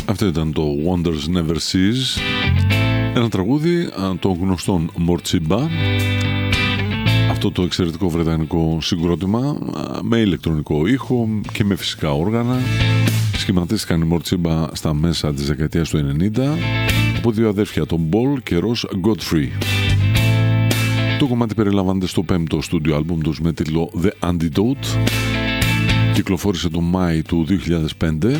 Αυτό ήταν το Wonders Never Cease, ένα τραγούδι των γνωστών Morcheeba. Αυτό το εξαιρετικό βρετανικό συγκρότημα με ηλεκτρονικό ήχο και με φυσικά όργανα. Σχηματίστηκαν οι Morcheeba στα μέσα της δεκαετίας του 90 από δύο αδέρφια, τον Paul και Ross Godfrey. Το κομμάτι περιλαμβάνεται στο πέμπτο στούντιο άλμπουμ τους με τίτλο The Antidote. Κυκλοφόρησε τον Μάη του 2005.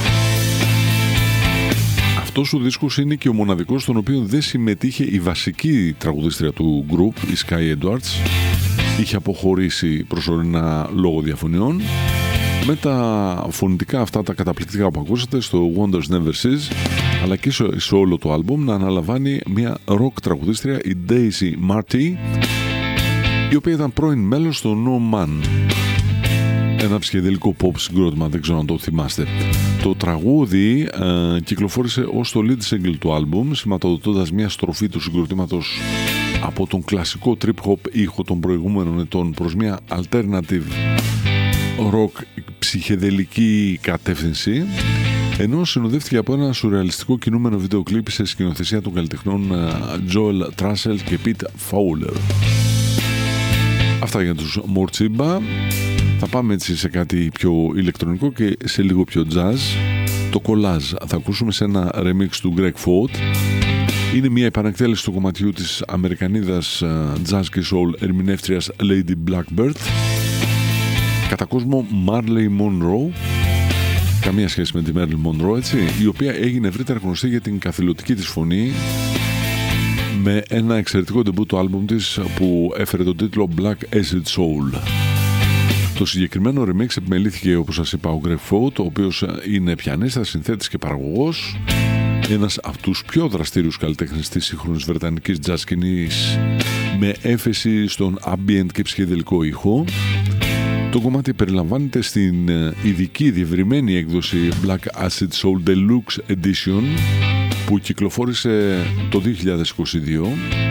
Αυτός ο δίσκος είναι και ο μοναδικός στον οποίο δεν συμμετείχε η βασική τραγουδίστρια του group, η Sky Edwards. Είχε αποχωρήσει προσωρινά λόγω διαφωνιών. Με τα φωνητικά αυτά τα καταπληκτικά που ακούσατε στο Wonders Never Cease, αλλά και σε όλο το άλμπουμ να αναλαμβάνει μια rock τραγουδίστρια, η Daisy Marty, η οποία ήταν πρώην μέλος στο No Man, ένα ψυχεδελικό pop συγκρότημα, δεν ξέρω αν το θυμάστε. Το τραγούδι κυκλοφόρησε ως το lead single του άλμπουμ, σηματοδοτώντας μια στροφή του συγκροτήματος από τον κλασικό trip-hop ήχο των προηγούμενων ετών προς μια alternative rock ψυχεδελική κατεύθυνση, ενώ συνοδεύτηκε από ένα σουρεαλιστικό κινούμενο βίντεο κλιπ σε σκηνοθεσία των καλλιτεχνών Joel Trussell και Pete Fowler. Αυτά για τους Morcheeba. Θα πάμε έτσι σε κάτι πιο ηλεκτρονικό και σε λίγο πιο jazz. Το Collage θα ακούσουμε σε ένα remix του Greg Ford. Είναι μια επανεκτέλεση του κομματιού της Αμερικανίδας jazz και soul ερμηνεύτριας Lady Blackbird, κατά κόσμο Marley Monroe. Καμία σχέση με τη Marilyn Monroe, έτσι, η οποία έγινε ευρύτερα γνωστή για την καθηλωτική της φωνή με ένα εξαιρετικό ντεμπού του άλμπουμ της που έφερε τον τίτλο Black Acid Soul. Το συγκεκριμένο remix επιμελήθηκε, όπως σας είπα, ο Greg Ford, ο οποίος είναι πιανίστας, συνθέτης και παραγωγός, ένας από τους πιο δραστήριους καλλιτέχνες της σύγχρονης βρετανικής jazz σκηνής με έμφαση στον ambient και ψυχεδελικό ήχο. Το κομμάτι περιλαμβάνεται στην ειδική διευρυμένη έκδοση Black Acid Soul Deluxe Edition που κυκλοφόρησε το 2022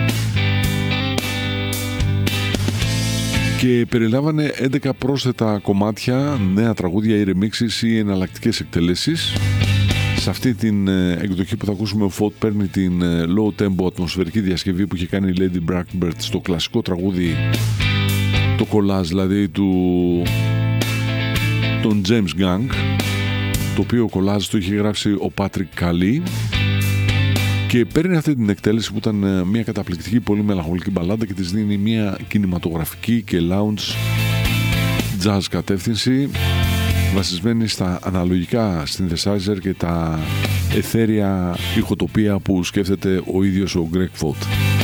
και περιλάμβανε 11 πρόσθετα κομμάτια, νέα τραγούδια ή remixes ή εναλλακτικές εκτελέσεις. Σε αυτή την εκδοχή που θα ακούσουμε, ο Ford παίρνει την low tempo ατμοσφαιρική διασκευή που είχε κάνει η Lady Blackbird στο κλασικό τραγούδι, το Collage δηλαδή τον James Gang, το οποίο Collage το είχε γράψει ο Patrick Kelly, και παίρνει αυτή την εκτέλεση που ήταν μια καταπληκτική, πολύ μελαγχολική μπαλάντα και της δίνει μια κινηματογραφική και lounge jazz κατεύθυνση βασισμένη στα αναλογικά synthesizer και τα εθέρια ηχοτοπία που σκέφτεται ο ίδιος ο Greg Ford.